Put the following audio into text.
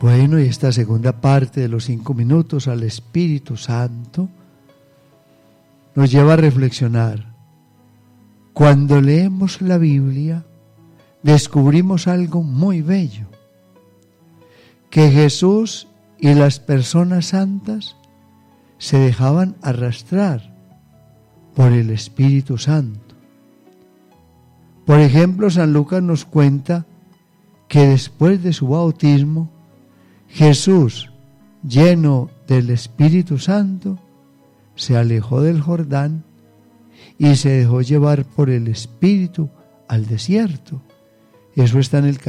Bueno, y esta segunda parte de los 5 minutos al Espíritu Santo nos lleva a reflexionar. Cuando leemos la Biblia, descubrimos algo muy bello, que Jesús y las personas santas se dejaban arrastrar por el Espíritu Santo. Por ejemplo, San Lucas nos cuenta que después de su bautismo, Jesús, lleno del Espíritu Santo, se alejó del Jordán y se dejó llevar por el Espíritu al desierto. Eso está en el